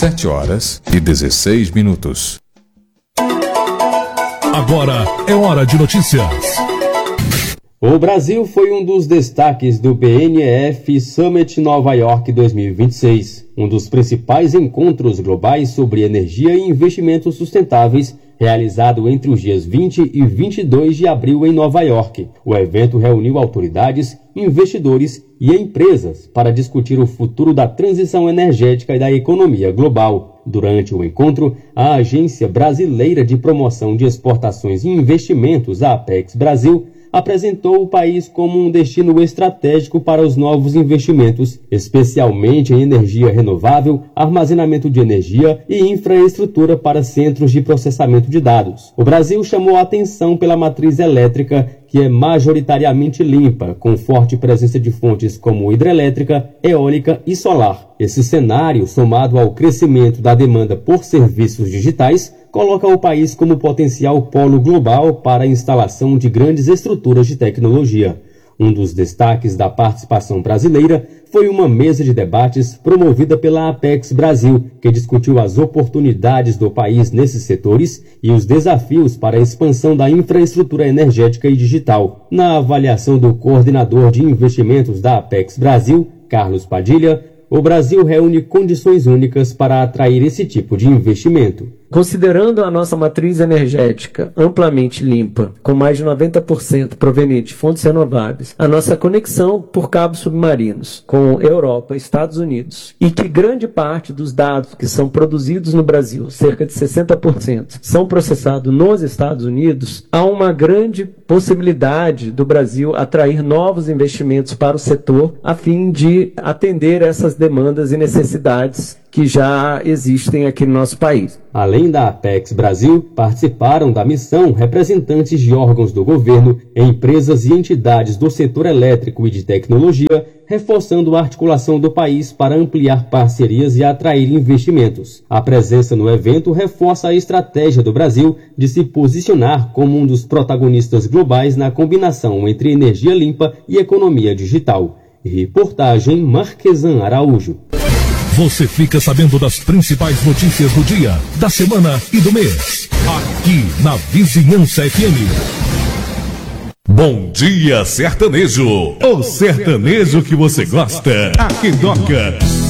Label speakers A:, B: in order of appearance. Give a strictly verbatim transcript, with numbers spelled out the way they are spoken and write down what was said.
A: sete horas e dezesseis minutos.
B: Agora é hora de notícias.
C: O Brasil foi um dos destaques do B N E F Summit Nova York dois mil e vinte e seis, um dos principais encontros globais sobre energia e investimentos sustentáveis, realizado entre os dias vinte e vinte e dois de abril em Nova York. O evento reuniu autoridades, investidores e empresas para discutir o futuro da transição energética e da economia global. Durante o encontro, a Agência Brasileira de Promoção de Exportações e Investimentos, a Apex Brasil, apresentou o país como um destino estratégico para os novos investimentos, especialmente em energia renovável, armazenamento de energia e infraestrutura para centros de processamento de dados. O Brasil chamou a atenção pela matriz elétrica, que é majoritariamente limpa, com forte presença de fontes como hidrelétrica, eólica e solar. Esse cenário, somado ao crescimento da demanda por serviços digitais, coloca o país como potencial polo global para a instalação de grandes estruturas de tecnologia. Um dos destaques da participação brasileira foi uma mesa de debates promovida pela Apex Brasil, que discutiu as oportunidades do país nesses setores e os desafios para a expansão da infraestrutura energética e digital. Na avaliação do coordenador de investimentos da Apex Brasil, Carlos Padilha, o Brasil reúne condições únicas para atrair esse tipo de investimento.
D: Considerando a nossa matriz energética amplamente limpa, com mais de noventa por cento proveniente de fontes renováveis, a nossa conexão por cabos submarinos com Europa e Estados Unidos, e que grande parte dos dados que são produzidos no Brasil, cerca de sessenta por cento, são processados nos Estados Unidos, há uma grande possibilidade do Brasil atrair novos investimentos para o setor a fim de atender essas demandas e necessidades que já existem aqui no nosso país.
C: Além da Apex Brasil, participaram da missão representantes de órgãos do governo, empresas e entidades do setor elétrico e de tecnologia, reforçando a articulação do país para ampliar parcerias e atrair investimentos. A presença no evento reforça a estratégia do Brasil de se posicionar como um dos protagonistas globais na combinação entre energia limpa e economia digital. Reportagem Marquesan Araújo.
B: Você fica sabendo das principais notícias do dia, da semana e do mês. Aqui na Vizinhança F M.
E: Bom dia, sertanejo. O sertanejo que você gosta. Aqui toca